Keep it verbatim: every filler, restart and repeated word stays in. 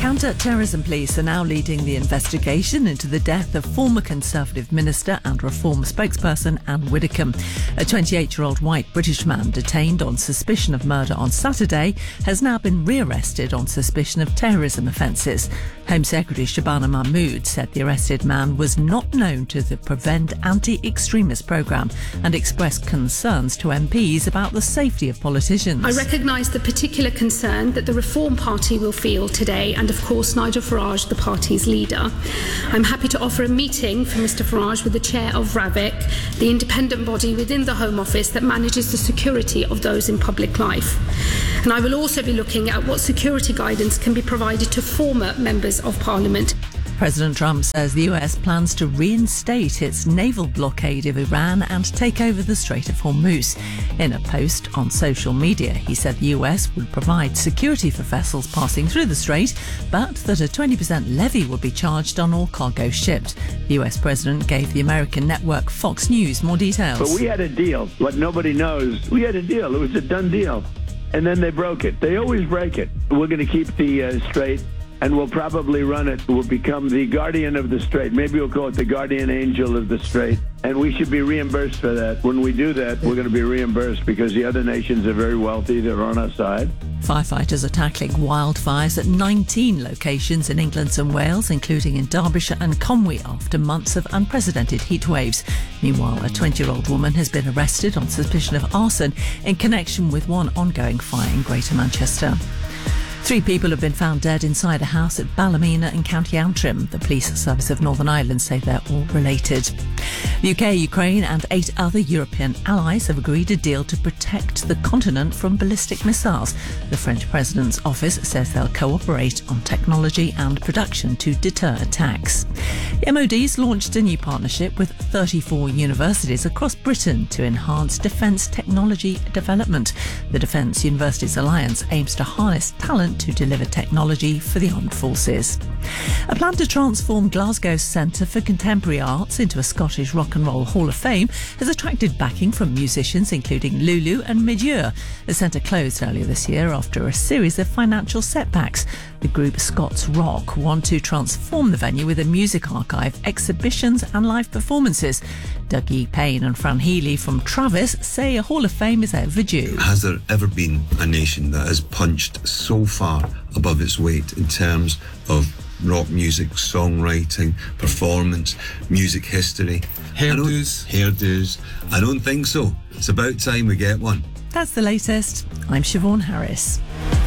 Counter-terrorism police are now leading the investigation into the death of former Conservative Minister and Reform spokesperson Anne Widdecombe. A twenty-eight-year-old white British man detained on suspicion of murder on Saturday has now been rearrested on suspicion of terrorism offences. Home Secretary Shabana Mahmood said the arrested man was not known to the Prevent Anti-Extremist programme and expressed concerns to M Ps about the safety of politicians. I recognise the particular concern that the Reform Party will feel today, and of course Nigel Farage, the party's leader. I'm happy to offer a meeting for Mr Farage with the chair of RAVIC, the independent body within the Home Office that manages the security of those in public life. And I will also be looking at what security guidance can be provided to former members of Parliament. President Trump says the U S plans to reinstate its naval blockade of Iran and take over the Strait of Hormuz. In a post on social media, he said the U S would provide security for vessels passing through the strait, but that a twenty percent levy would be charged on all cargo shipped. The U S president gave the American network Fox News more details. But we had a deal. What nobody knows, we had a deal. It was a done deal. And then they broke it. They always break it. We're going to keep the uh, strait, and we'll probably run it. We'll become the guardian of the strait. Maybe we'll call it the guardian angel of the strait. And we should be reimbursed for that. When we do that, we're going to be reimbursed because the other nations are very wealthy. They're on our side. Firefighters are tackling wildfires at nineteen locations in England and Wales, including in Derbyshire and Conwy, after months of unprecedented heat waves. Meanwhile, a twenty-year-old woman has been arrested on suspicion of arson in connection with one ongoing fire in Greater Manchester. Three people have been found dead inside a house at Ballymena in County Antrim. The police service of Northern Ireland say they're all related. The U K, Ukraine and eight other European allies have agreed a deal to protect the continent from ballistic missiles. The French President's office says they'll cooperate on technology and production to deter attacks. The M O D's launched a new partnership with thirty-four universities across Britain to enhance defence technology development. The Defence Universities Alliance aims to harness talent to deliver technology for the armed forces. A plan to transform Glasgow's Centre for Contemporary Arts into a Scottish Rock and Roll Hall of Fame has attracted backing from musicians including Lulu and Midure. The centre closed earlier this year after a series of financial setbacks. The group Scots Rock want to transform the venue with a music archive, exhibitions and live performances. Dougie Payne and Fran Healy from Travis say a Hall of Fame is overdue. Has there ever been a nation that has punched so far above its weight in terms of rock music, songwriting, performance, music history? Hairdos. Hairdos. I don't think so. It's about time we get one. That's the latest. I'm Siobhan Harris.